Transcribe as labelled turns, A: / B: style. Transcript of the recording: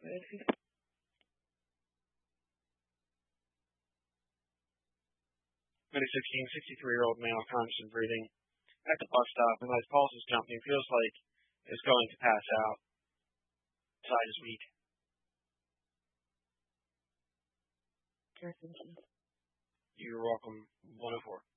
A: 2016, 63-year-old male constant breathing at the bus stop, and his pulse is jumping. Feels like it's going to pass out. Side is weak. You're welcome. 104.